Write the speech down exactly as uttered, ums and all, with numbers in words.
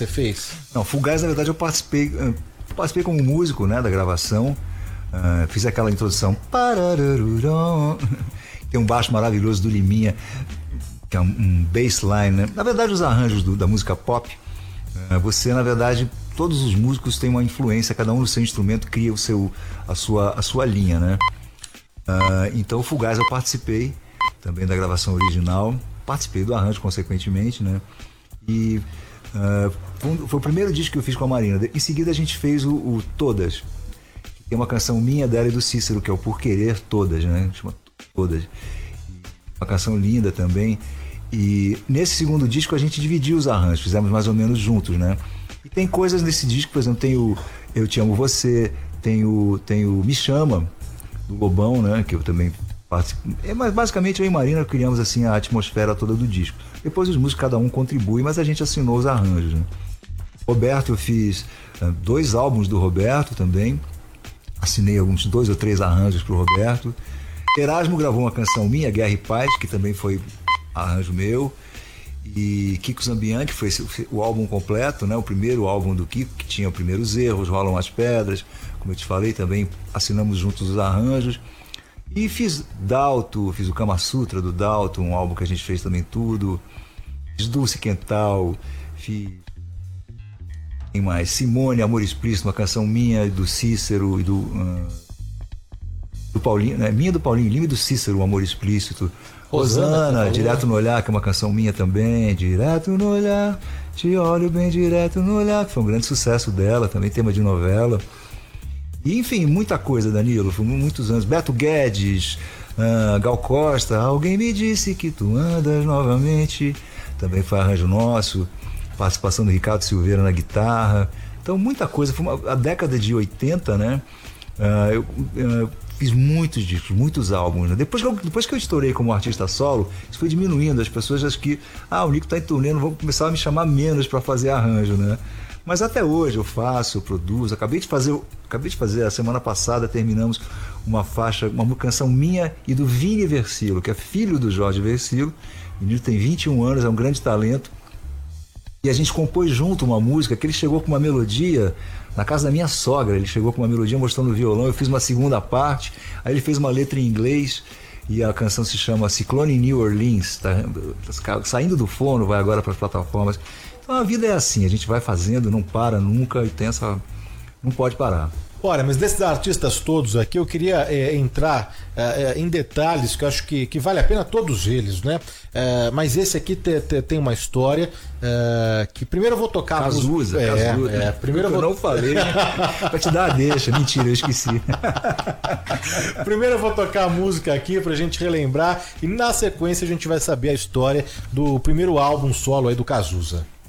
você fez? Não, Fugaz, na verdade, eu participei, eu participei como músico, né, da gravação. Uh, fiz aquela introdução. Tem um baixo maravilhoso do Liminha, que é um, um bassline, né? Na verdade, os arranjos do, da música pop, uh, você, na verdade, todos os músicos têm uma influência, cada um no seu instrumento cria o seu, a, sua, a sua linha, né? Uh, então, o Fugaz eu participei também da gravação original, participei do arranjo, consequentemente, né? E uh, foi, foi o primeiro disco que eu fiz com a Marina. Em seguida, a gente fez o, o Todas. Tem uma canção minha, dela e do Cícero, que é o Por Querer Todas, né? Chama Todas. Uma canção linda também. E nesse segundo disco a gente dividiu os arranjos, fizemos mais ou menos juntos, né? E tem coisas nesse disco, por exemplo, tem o Eu Te Amo Você, tem o, tem o Me Chama, do Lobão, né? Que eu também participo. É, mas basicamente eu e Marina criamos assim a atmosfera toda do disco. Depois os músicos, cada um contribui, mas a gente assinou os arranjos, né? Roberto, eu fiz uh, dois álbuns do Roberto também. Assinei alguns dois ou três arranjos pro Roberto. Erasmo gravou uma canção minha, Guerra e Paz, que também foi arranjo meu. E Kiko Zambian, que foi o álbum completo, né? O primeiro álbum do Kiko, que tinha os primeiros erros, Rolam as Pedras. Como eu te falei, também assinamos juntos os arranjos. E fiz Dalto, fiz o Kama Sutra do Dalto, um álbum que a gente fez também tudo. Fiz Dulce Quental, fiz... Tem mais Simone, Amor Explícito, uma canção minha, do Cícero e do uh, do Paulinho, né? Minha, do Paulinho Lima e do Cícero, o Amor Explícito. Rosana, Rosana Direto no Olhar, que é uma canção minha também. Direto no Olhar, te olho bem direto no olhar, que foi um grande sucesso dela, também tema de novela. E, enfim, muita coisa, Danilo, foi muitos anos. Beto Guedes, uh, Gal Costa, Alguém Me Disse Que Tu Andas Novamente, também foi arranjo nosso. Participação do Ricardo Silveira na guitarra. Então, muita coisa. Foi uma, a década de oitenta, né? Uh, eu uh, fiz muitos discos, muitos álbuns. Né? Depois, que eu, depois que eu estourei como artista solo, isso foi diminuindo. As pessoas acham que, ah, o Nico tá em turnê, não vão começar a me chamar menos para fazer arranjo, né? Mas até hoje eu faço, eu produzo. Acabei de fazer, acabei de fazer, a semana passada terminamos uma faixa, uma canção minha e do Vini Versilo, que é filho do Jorge Versilo. O menino tem vinte e um anos, é um grande talento. E a gente compôs junto uma música que ele chegou com uma melodia na casa da minha sogra. Ele chegou com uma melodia mostrando o violão, eu fiz uma segunda parte, aí ele fez uma letra em inglês e a canção se chama Ciclone New Orleans, tá saindo do forno, vai agora para as plataformas. Então a vida é assim, a gente vai fazendo, não para nunca e tem essa... não pode parar. Olha, mas desses artistas todos aqui, eu queria é, entrar é, em detalhes que eu acho que, que vale a pena todos eles, né? É, mas esse aqui te, te, tem uma história é, que primeiro eu vou tocar... Cazuza, é, Cazuza. É, primeiro eu, vou... eu não falei, pra te dar a deixa. Mentira, eu esqueci. Primeiro eu vou tocar a música aqui pra gente relembrar e na sequência a gente vai saber a história do primeiro álbum solo aí do Cazuza.